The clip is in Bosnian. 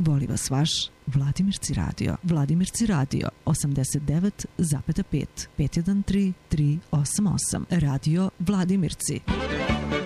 Voli vas vaš Vladimirci radio. Vladimirci radio 89,5 513 388. Radio Vladimirci.